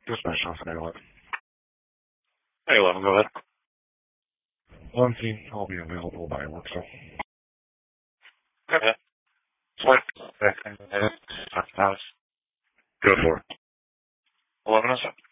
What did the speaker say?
Dispatch off at 11. Hey, 11, go ahead. 11, I'll be available by work, so. Okay. Go for it. 11 is up.